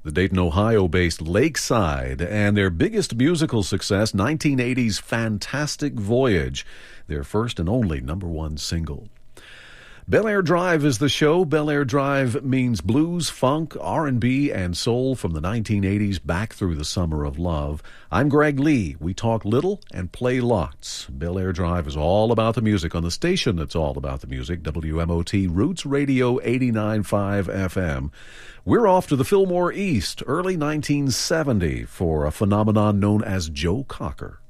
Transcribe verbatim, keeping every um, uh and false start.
The Dayton, Ohio-based Lakeside, and their biggest musical success, nineteen eighties Fantastic Voyage, their first and only number one single. Bel Air Drive is the show. Bel Air Drive means blues, funk, R and B, and soul from the nineteen eighties back through the summer of love. I'm Greg Lee. We talk little and play lots. Bel Air Drive is all about the music on the station that's all about the music, W M O T Roots Radio eighty-nine point five F M. We're off to the Fillmore East, early nineteen seventy, for a phenomenon known as Joe Cocker.